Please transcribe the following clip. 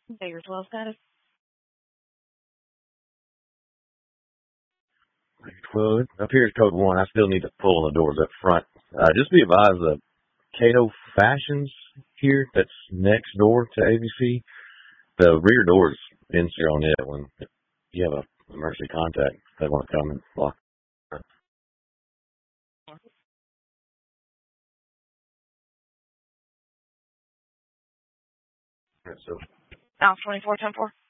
Okay, your 12 status. 12. Up here is code 1. I still need to pull on the doors up front. Just be advised, the Cato Fashions here, that's next door to ABC, the rear door's in here on it. When you have an emergency contact, they want to come and lock. So, Now 24, 10 4.